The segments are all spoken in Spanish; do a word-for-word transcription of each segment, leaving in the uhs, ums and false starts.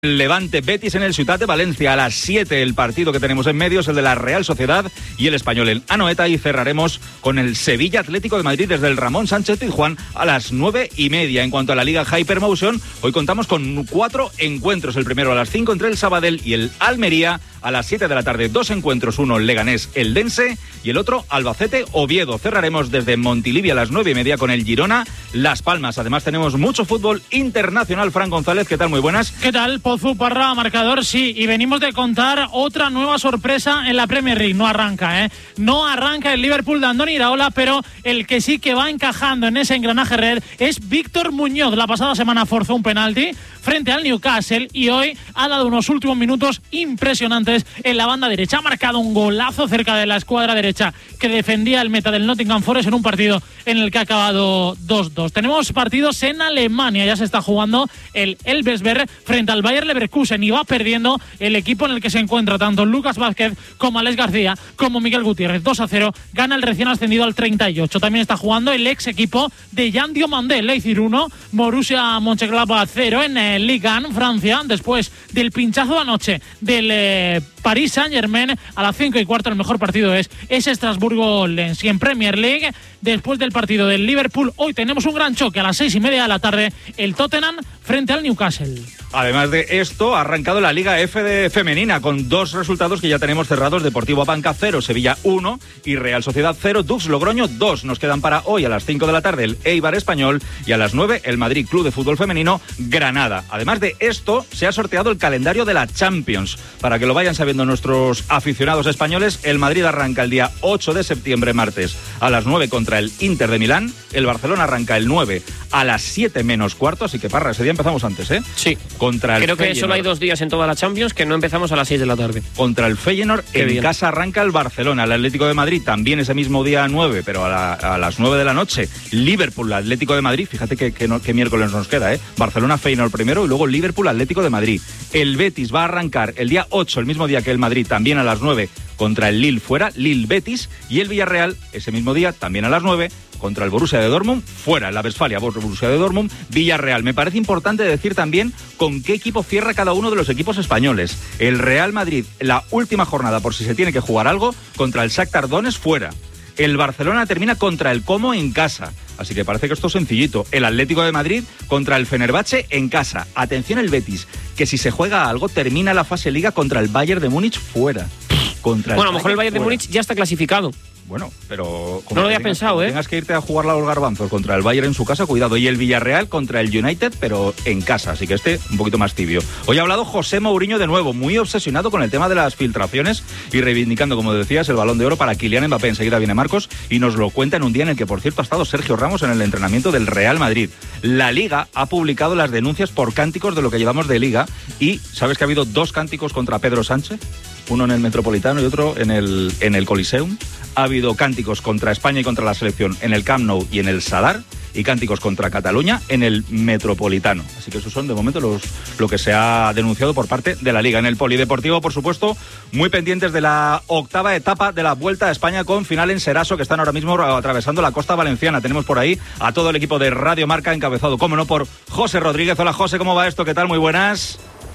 Levante Betis en el Ciutat de Valencia a las siete. El partido que tenemos en medio es el de la Real Sociedad y el Español en Anoeta, y cerraremos con el Sevilla Atlético de Madrid desde el Ramón Sánchez Pizjuán a las nueve y media. En cuanto a la Liga Hypermotion, hoy contamos con cuatro encuentros. El primero a las cinco entre el Sabadell y el Almería. A las siete de la tarde, dos encuentros, uno Leganés Eldense y el otro Albacete Oviedo. Cerraremos desde Montilivi a las nueve y media con el Girona Las Palmas. Además tenemos mucho fútbol internacional. Fran González, ¿qué tal? Muy buenas. ¿Qué tal? Pozu Parra, marcador, sí. Y venimos de contar otra nueva sorpresa en la Premier League. No arranca, ¿eh? No arranca el Liverpool de Andoni Iraola, pero el que sí que va encajando en ese engranaje red es Víctor Muñoz. La pasada semana forzó un penalti frente al Newcastle y hoy ha dado unos últimos minutos impresionantes en la banda derecha. Ha marcado un golazo cerca de la escuadra derecha que defendía el meta del Nottingham Forest en un partido en el que ha acabado dos dos. Tenemos partidos en Alemania. Ya se está jugando el Elversberg frente al Bayer Leverkusen y va perdiendo el equipo en el que se encuentra tanto Lucas Vázquez como Alex García como Miguel Gutiérrez. dos a cero gana el recién ascendido al treinta y ocho. También está jugando el ex equipo de Jan Diomandé, Leipzig uno, Borussia Mönchengladbach cero en el Ligue uno Francia, después del pinchazo de anoche del eh, Paris Saint-Germain a las cinco y cuarto. El mejor partido es ese Estrasburgo-Lens. Y en Premier League, después del partido del Liverpool, hoy tenemos un gran choque a las seis y media de la tarde, el Tottenham frente al Newcastle. Además de esto, ha arrancado la Liga F de femenina con dos resultados que ya tenemos cerrados: Deportivo Abanca cero, Sevilla uno y Real Sociedad cero, Dux Logroño dos. Nos quedan para hoy a las cinco de la tarde el Eibar Español y a las nueve el Madrid Club de Fútbol Femenino Granada. Además de esto, se ha sorteado el calendario de la Champions. Para que lo vayan sabiendo nuestros aficionados españoles, el Madrid arranca el día ocho de septiembre, martes, a las nueve contra el Inter de Milán. El Barcelona arranca el nueve a las siete menos cuarto, así que Parra, ese día empezamos antes, ¿eh? Sí. Contra el Creo que Feyenoord. Solo hay dos días en toda la Champions que no empezamos a las seis de la tarde. Contra el Feyenoord, Qué en bien. Casa arranca el Barcelona. El Atlético de Madrid también ese mismo día nueve, pero a, la, a las nueve de la noche. Liverpool, Atlético de Madrid. Fíjate que, que, no, que miércoles nos queda, ¿eh? Barcelona, Feyenoord primero y luego Liverpool, Atlético de Madrid. El Betis va a arrancar el día ocho, el mismo día que el Madrid, también a las nueve, contra el Lille fuera, Lille Betis. Y el Villarreal, ese mismo día, también a las nueve, contra el Borussia de Dortmund, fuera, en la Westfalia, Borussia de Dortmund, Villarreal. Me parece importante decir también con qué equipo cierra cada uno de los equipos españoles. El Real Madrid, la última jornada, por si se tiene que jugar algo, contra el Shakhtar Donetsk, fuera. El Barcelona termina contra el Como en casa, así que parece que esto es sencillito. El Atlético de Madrid contra el Fenerbahce en casa. Atención el Betis, que si se juega algo, termina la fase Liga contra el Bayern de Múnich, fuera. Contra bueno, a lo mejor el Bayern de Múnich ya está clasificado. Bueno, pero... No lo había tengas, pensado, ¿eh? Tengas que irte a jugar a los garbanzos contra el Bayern en su casa, cuidado. Y el Villarreal contra el United, pero en casa. Así que este un poquito más tibio. Hoy ha hablado José Mourinho de nuevo, muy obsesionado con el tema de las filtraciones y reivindicando, como decías, el Balón de Oro para Kylian Mbappé. Enseguida viene Marcos y nos lo cuenta en un día en el que, por cierto, ha estado Sergio Ramos en el entrenamiento del Real Madrid. La Liga ha publicado las denuncias por cánticos de lo que llevamos de Liga y ¿sabes que ha habido dos cánticos contra Pedro Sánchez? Uno en el Metropolitano y otro en el, en el Coliseum. Ha habido cánticos contra España y contra la selección en el Camp Nou y en el Sadar, y cánticos contra Cataluña en el Metropolitano. Así que esos son de momento los, lo que se ha denunciado por parte de la Liga. En el Polideportivo, por supuesto, muy pendientes de la octava etapa de la Vuelta a España con final en Seraso, que están ahora mismo atravesando la costa valenciana. Tenemos por ahí a todo el equipo de Radio Marca, encabezado, cómo no, por José Rodríguez. Hola José, ¿cómo va esto? ¿Qué tal? Muy buenas.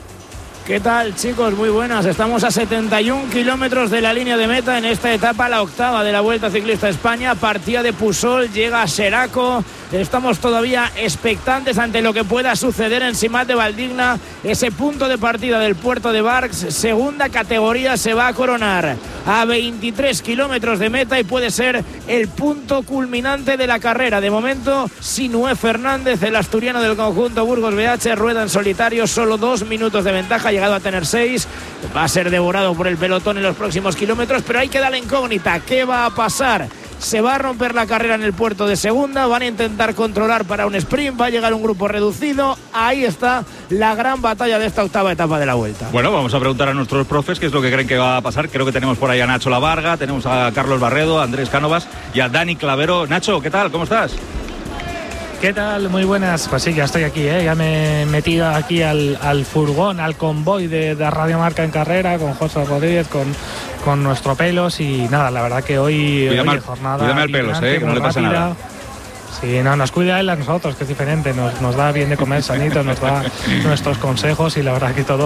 ¿Qué tal, chicos? Muy buenas. Estamos a setenta y un kilómetros de la línea de meta en esta etapa, la octava de la Vuelta Ciclista a España. Partida de Pusol, llega a Seraco. Estamos todavía expectantes ante lo que pueda suceder en Simat de Valdigna. Ese punto de partida del puerto de Barx, segunda categoría, se va a coronar a veintitrés kilómetros de meta y puede ser el punto culminante de la carrera. De momento, Sinué Fernández, el asturiano del conjunto Burgos B H, rueda en solitario, solo dos minutos de ventaja, ha llegado a tener seis. Va a ser devorado por el pelotón en los próximos kilómetros, pero ahí queda la incógnita. ¿Qué va a pasar? Se va a romper la carrera en el puerto de segunda, van a intentar controlar para un sprint, va a llegar un grupo reducido. Ahí está la gran batalla de esta octava etapa de la Vuelta. Bueno, vamos a preguntar a nuestros profes qué es lo que creen que va a pasar. Creo que tenemos por ahí a Nacho Lavarga, tenemos a Carlos Barredo, a Andrés Cánovas y a Dani Clavero. Nacho, ¿qué tal? ¿Cómo estás? ¿Qué tal? Muy buenas. Pues sí, ya estoy aquí, ¿eh? Ya me he metido aquí al, al furgón, al convoy de, de Radio Marca en carrera, con José Rodríguez, con, con nuestro Pelos y nada, la verdad que hoy, cuídame hoy al, jornada... Cuídame al Pelos, ¿eh? Que no le pasa rápida. nada. Sí, no, nos cuida él a nosotros, que es diferente, nos, nos da bien de comer sanito, nos da nuestros consejos y la verdad que todo